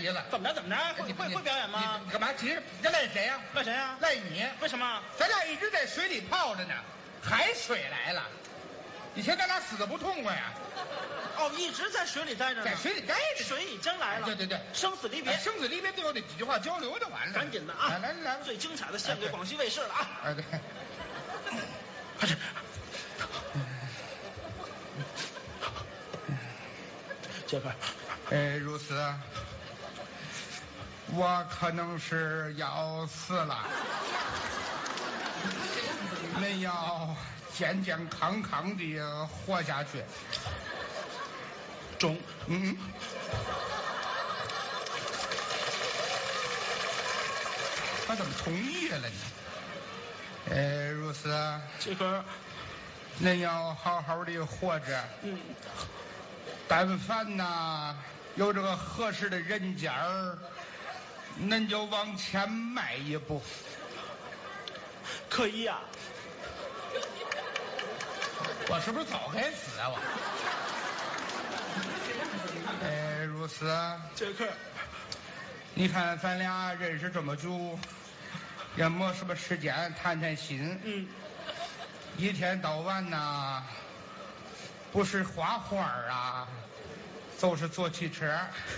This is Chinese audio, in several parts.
急了。 怎么着？会表演吗？ 你干嘛急？这赖谁呀？ 赖谁呀？ 赖你。 为什么？ 咱俩一直在水里泡着呢，海水来了，以前咱俩死的不痛快呀。 哦，一直在水里待着呢。 在水里待着。 水已经来了。 对对对， 生死离别， 生死离别，最后那几句话交流就完了。 赶紧的啊！ 来， 最精彩的献给广西卫视了啊！ 对， 快点。杰克， 如此，我可能是要死了，恁要健健康康的活下去。 中， 他怎么同意了呢？如此， 杰克， 恁要好好的活着。但凡呐有这个合适的人家儿，恁就往前迈一步。 可以呀。 我是不是早该死啊我？如此， 杰克， 你看咱俩认识这么久，也没什么时间谈谈心。一天到晚呐，不是画画啊，就是坐汽车。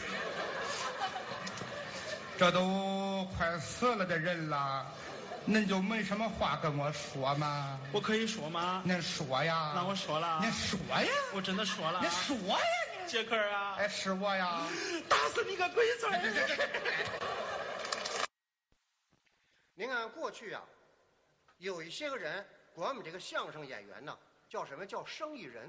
这都快死了的人了，恁就没什么话跟我说吗？ 我可以说吗？ 恁说呀。 那我说了。 您说呀。 我真的说了。 您说呀。 杰克啊。 是我呀。 打死你个龟孙！ 您看过去啊，有一些个人管我们这个相声演员呢，叫什么叫生意人，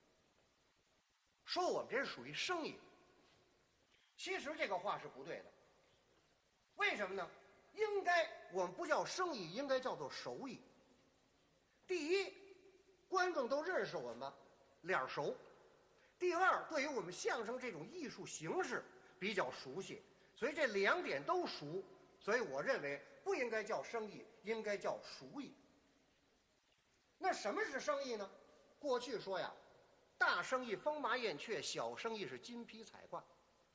说我们这是属于生意。其实这个话是不对的。为什么呢？应该我们不叫生意，应该叫做手艺。第一，观众都认识我们，脸熟；第二，对于我们相声这种艺术形式比较熟悉，所以这两点都熟。所以我认为不应该叫生意，应该叫熟艺。那什么是生意呢？过去说呀，大生意风马燕雀，小生意是金皮彩挂。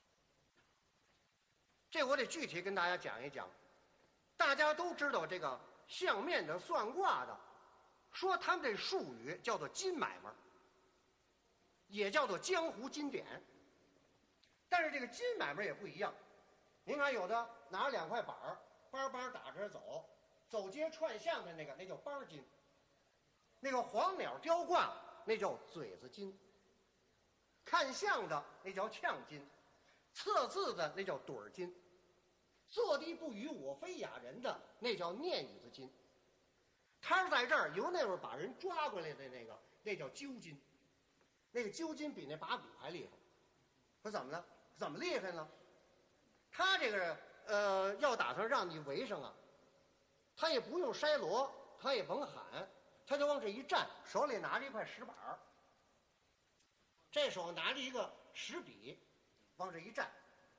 这我得具体跟大家讲一讲。大家都知道这个相面的、算卦的，说他们这术语叫做金买卖，也叫做江湖金典。但是这个金买卖也不一样。您看，有的拿着2块板儿，梆梆打着走，走街串巷的那叫梆金；那个黄鸟雕挂那叫嘴子金；看相的那叫呛金；测字的那叫盹儿金；坐地不语我非哑人的那叫念语子金。他是在这儿由那边把人抓过来的那叫揪金。那个揪金比那把骨还厉害。说怎么了？怎么厉害呢？他这个要打算让你围上啊，他也不用筛锣，他也甭喊，他就往这一站，手里拿着一块石板儿，这手拿着一个石笔，往这一站。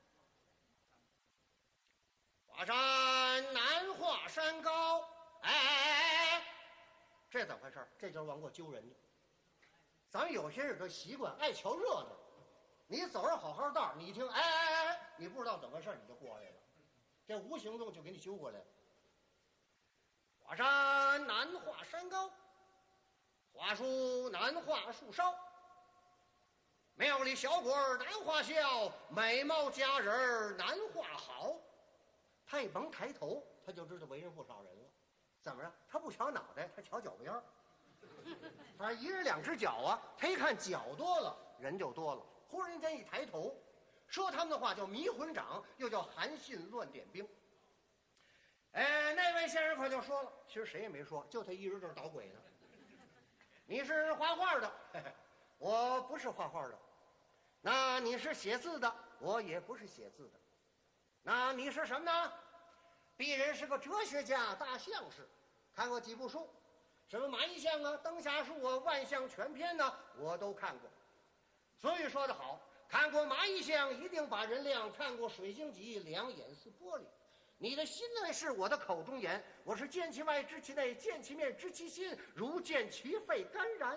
华山难华山高，哎，这怎么回事？这就是往过揪人家。咱们有些人都习惯爱瞧热闹。你走着好好道，你一听哎，你不知道怎么回事，你就过来了，这无形中就给你揪过来了。华山难画山高，华树难画树梢，庙里小鬼难画笑，美貌佳人难画好。他一甭抬头，他就知道为人不少人了。怎么着？他不瞧脑袋，他瞧脚边儿。反正一人2只脚啊，他一看脚多了，人就多了。忽然间一抬头，说他们的话叫迷魂掌，又叫韩信乱点兵。那位先生可就说了，其实谁也没说，就他一人这儿捣鬼呢。你是画画的，我不是画画的。那你是写字的，我也不是写字的。那你是什么呢？鄙人是个哲学家、大相士，看过几部书，什么《蚂蚁相》啊、《灯下树》啊、《万象全篇》呢，我都看过。所以说得好，看过蚂蚁相一定把人亮，看过水晶脊两眼似玻璃。你的心内是我的口中言，我是见其外知其内，见其面知其心，如见其肺肝然。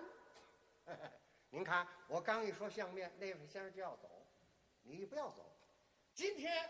您看我刚一说相面，那位先生就要走，你不要走。今天